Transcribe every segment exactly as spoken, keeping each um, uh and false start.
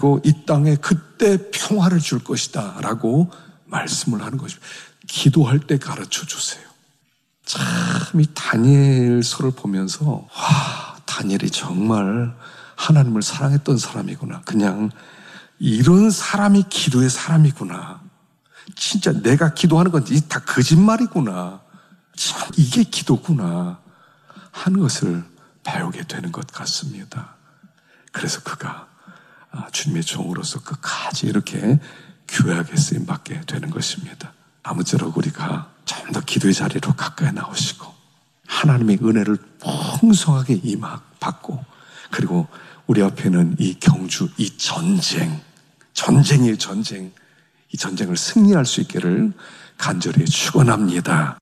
이 땅에 그때 평화를 줄 것이다 라고 말씀을 하는 것입니다. 기도할 때 가르쳐 주세요. 참 이 다니엘서를 보면서 와, 다니엘이 정말 하나님을 사랑했던 사람이구나. 그냥 이런 사람이 기도의 사람이구나. 진짜 내가 기도하는 건 다 거짓말이구나. 참 이게 기도구나 하는 것을 배우게 되는 것 같습니다. 그래서 그가 주님의 종으로서 끝까지 이렇게 귀하게 쓰임받게 되는 것입니다. 아무쪼록 우리가 좀 더 기도의 자리로 가까이 나오시고 하나님의 은혜를 풍성하게 임받고, 그리고 우리 앞에는 이 경주, 이 전쟁, 전쟁이에요, 전쟁. 이 전쟁을 승리할 수 있기를 간절히 축원합니다.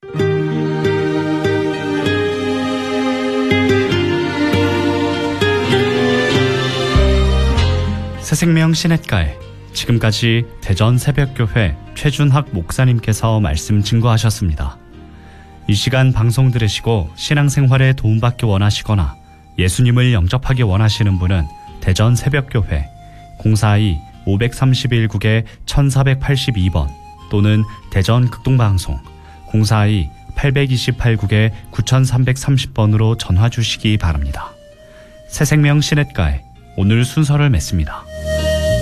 새생명 시냇가에 지금까지 대전 새벽교회 최준학 목사님께서 말씀 증거하셨습니다. 이 시간 방송 들으시고 신앙생활에 도움받기 원하시거나 예수님을 영접하기 원하시는 분은 대전 새벽교회 공사이 오삼일 국에 천사백팔십이 번 또는 대전 극동방송 공사이 팔이팔 국에 구삼삼삼십 번으로 전화 주시기 바랍니다. 새생명 시냇가에 오늘 순서를 맺습니다.